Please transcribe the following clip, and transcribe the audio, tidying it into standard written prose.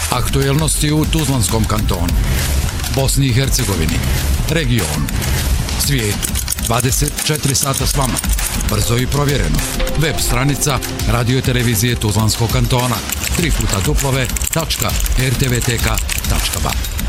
Aktuelnosti u Tuzlanskom kantonu, Bosni i Hercegovini, regionu, svijetu. 24 sata s vama. Brzo i provjereno. Web stranica Radio televizije Tuzlanskog kantona. www.rtvtk.ba